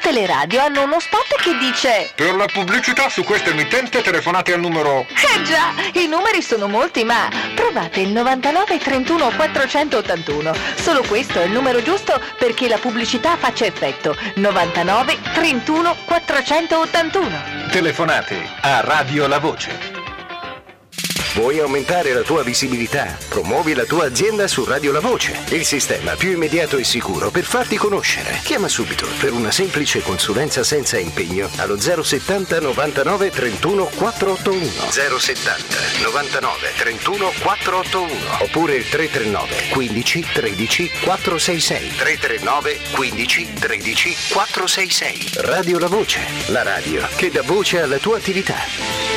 tutte le radio hanno uno spot che dice: per la pubblicità su questa emittente telefonate al numero... già, i numeri sono molti, ma provate il 99 31 481. Solo questo è il numero giusto perché la pubblicità faccia effetto. 99 31 481. Telefonate a Radio La Voce. Vuoi aumentare la tua visibilità? Promuovi la tua azienda su Radio La Voce, il sistema più immediato e sicuro per farti conoscere. Chiama subito per una semplice consulenza senza impegno allo 070 99 31 481. 070 99 31 481 oppure il 339 15 13 466. 339 15 13 466. Radio La Voce, la radio che dà voce alla tua attività.